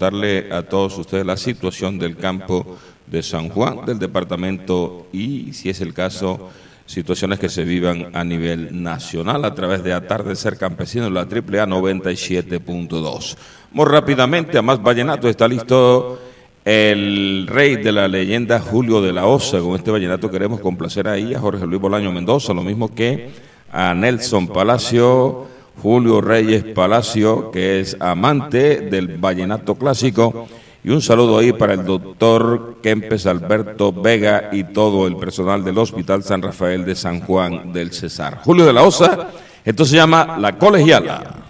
contarle a todos ustedes la situación del campo de San Juan, del departamento y, si es el caso, situaciones que se vivan a nivel nacional a través de Atardecer Campesino, la AAA 97.2. Muy rápidamente, a más vallenato, está listo el rey de la leyenda Julio de la Osa. Con este vallenato queremos complacer ahí a Jorge Luis Bolaño Mendoza, lo mismo que a Nelson Palacio, Julio Reyes Palacio, que es amante del vallenato clásico, y un saludo ahí para el doctor Kempes Alberto Vega y todo el personal del Hospital San Rafael de San Juan del Cesar. Julio de la Osa, esto se llama La Colegiala.